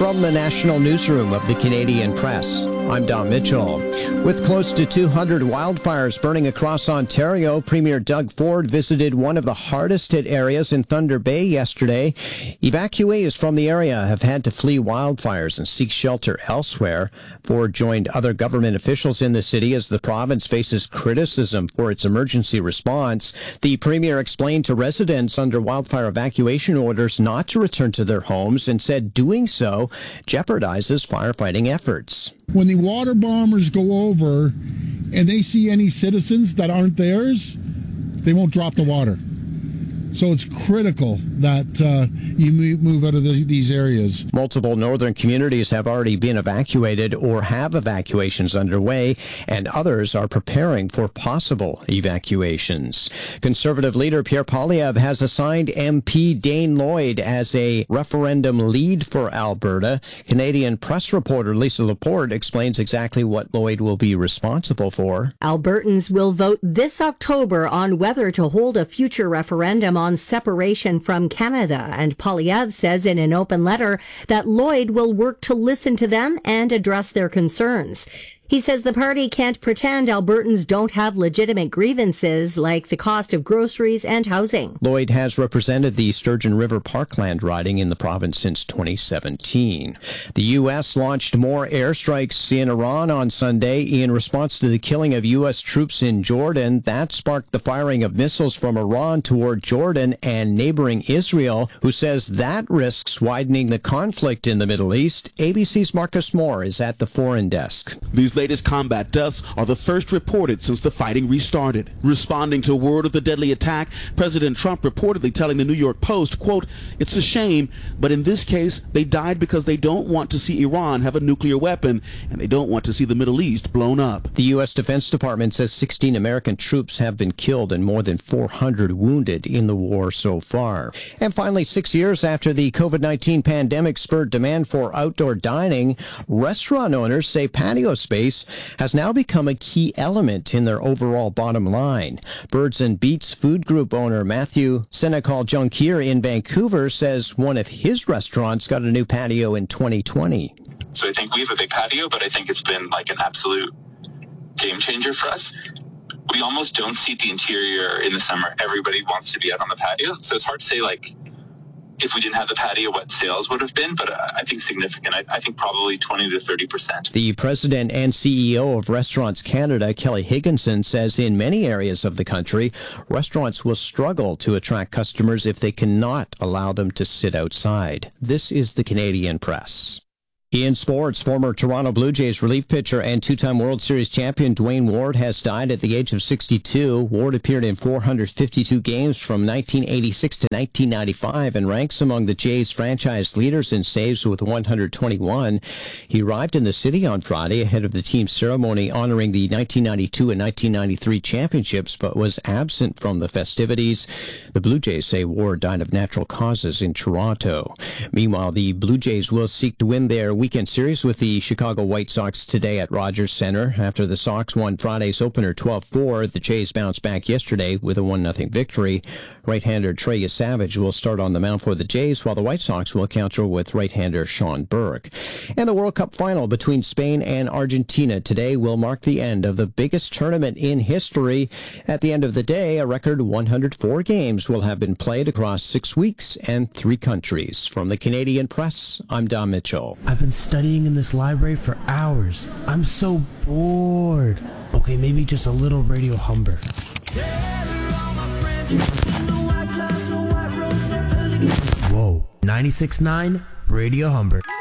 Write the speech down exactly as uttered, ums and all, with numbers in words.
From the National Newsroom of the Canadian Press, I'm Don Mitchell. With close to two hundred wildfires burning across Ontario, Premier Doug Ford visited one of the hardest hit areas in Thunder Bay yesterday. Evacuees from the area have had to flee wildfires and seek shelter elsewhere. Ford joined other government officials in the city as the province faces criticism for its emergency response. The Premier explained to residents under wildfire evacuation orders not to return to their homes and said doing so jeopardizes firefighting efforts. When the water bombers go over and they see any citizens that aren't theirs, they won't drop the water. So it's critical that uh, you move out of the, these areas. Multiple northern communities have already been evacuated or have evacuations underway, and others are preparing for possible evacuations. Conservative leader Pierre Poilievre has assigned M P Dane Lloyd as a referendum lead for Alberta. Canadian press reporter Lisa Laporte explains exactly what Lloyd will be responsible for. Albertans will vote this October on whether to hold a future referendum on separation from Canada, and Poilievre says in an open letter that Lloyd will work to listen to them and address their concerns. He says the party can't pretend Albertans don't have legitimate grievances like the cost of groceries and housing. Lloyd has represented the Sturgeon River Parkland riding in the province since twenty seventeen. The U S launched more airstrikes in Iran on Sunday in response to the killing of U S troops in Jordan. That sparked the firing of missiles from Iran toward Jordan and neighboring Israel, who says that risks widening the conflict in the Middle East. A B C's Marcus Moore is at the foreign desk. These latest combat deaths are the first reported since the fighting restarted. Responding to word of the deadly attack, President Trump reportedly telling the New York Post, quote, "It's a shame, but in this case, they died because they don't want to see Iran have a nuclear weapon, and they don't want to see the Middle East blown up." The U S Defense Department says sixteen American troops have been killed and more than four hundred wounded in the war so far. And finally, six years after the COVID nineteen pandemic spurred demand for outdoor dining, restaurant owners say patio space has now become a key element in their overall bottom line. Birds and Beets Food Group owner Matthew Senecal Junkier in Vancouver says one of his restaurants got a new patio in twenty twenty. So I think we have a big patio, but I think it's been like an absolute game changer for us. We almost don't seat the interior in the summer. Everybody wants to be out on the patio. So it's hard to say, like, if we didn't have the patio, what sales would have been, but uh, I think significant. I, I think probably twenty to thirty percent. The president and C E O of Restaurants Canada, Kelly Higginson, says in many areas of the country, restaurants will struggle to attract customers if they cannot allow them to sit outside. This is the Canadian Press. In sports, former Toronto Blue Jays relief pitcher and two-time World Series champion Dwayne Ward has died at the age of sixty-two. Ward appeared in four hundred fifty-two games from nineteen eighty-six to nineteen ninety-five and ranks among the Jays franchise leaders in saves with one hundred twenty-one. He arrived in the city on Friday ahead of the team's ceremony honoring the nineteen ninety-two and nineteen ninety-three championships, but was absent from the festivities. The Blue Jays say Ward died of natural causes in Toronto. Meanwhile, the Blue Jays will seek to win their weekend series with the Chicago White Sox today at Rogers Center. After the Sox won Friday's opener twelve four, the Jays bounced back yesterday with a one nothing victory. Right-hander Trey Savage will start on the mound for the Jays, while the White Sox will counter with right-hander Sean Burke. And the World Cup final between Spain and Argentina today will mark the end of the biggest tournament in history. At the end of the day, a record one hundred four games will have been played across six weeks and three countries. From the Canadian Press, I'm Don Mitchell. I've been studying in this library for hours. I'm so bored. Okay, maybe just a little Radio Humber. Whoa, ninety-six point nine Radio Humber.